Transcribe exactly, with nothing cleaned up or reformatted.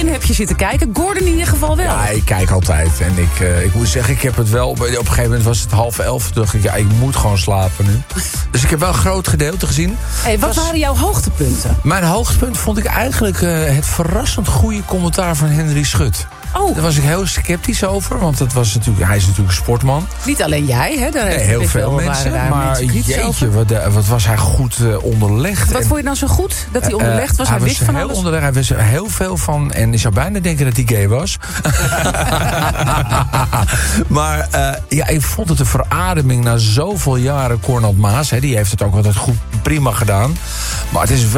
Alleen heb je zitten kijken. Gordon in ieder geval wel. Ja, ik kijk altijd. En ik, uh, ik moet zeggen, ik heb het wel... Op een gegeven moment was het half elf. Toen dacht ik, ja, ik moet gewoon slapen nu. Dus ik heb wel een groot gedeelte gezien. Hey, wat was... waren jouw hoogtepunten? Mijn hoogtepunt vond ik eigenlijk uh, het verrassend goede commentaar van Henry Schut. Oh. Daar was ik heel sceptisch over, want dat was natuurlijk, hij is natuurlijk een sportman. Niet alleen jij, hè? Daar nee, heel veel mensen, maar mensen jeetje, wat, wat was hij goed uh, onderlegd. Wat en, vond je nou zo goed? Dat hij onderlegd was, uh, hij, hij wist was van heel alles? Onderlegd, hij wist er heel veel van en ik zou bijna denken dat hij gay was. Maar uh, ja, ik vond het een verademing na zoveel jaren. Cornald Maas, hè, die heeft het ook altijd goed prima gedaan. Maar het is wel